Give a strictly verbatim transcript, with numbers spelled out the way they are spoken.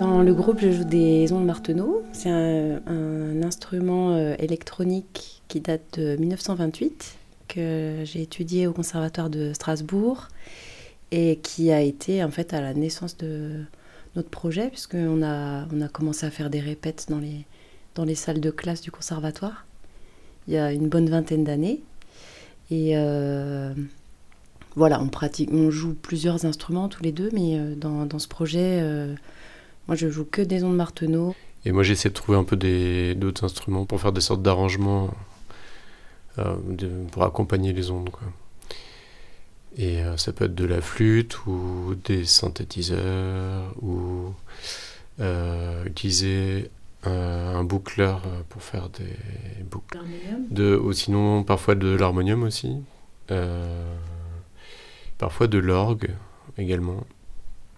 Dans le groupe, je joue des ondes Martenot. C'est un, un instrument euh, électronique qui date de dix-neuf cent vingt-huit, que j'ai étudié au Conservatoire de Strasbourg et qui a été en fait à la naissance de notre projet, puisqu'on a, on a commencé à faire des répètes dans les, dans les salles de classe du Conservatoire il y a une bonne vingtaine d'années. Et euh, voilà, on pratique, on joue plusieurs instruments tous les deux, mais euh, dans, dans ce projet, euh, moi je joue que des ondes Martenot. Et moi j'essaie de trouver un peu des, d'autres instruments pour faire des sortes d'arrangements euh, de, pour accompagner les ondes, quoi. Et euh, ça peut être de la flûte ou des synthétiseurs ou euh, utiliser euh, un boucleur pour faire des boucles. De, ou sinon parfois de l'harmonium aussi. Euh, parfois de l'orgue également.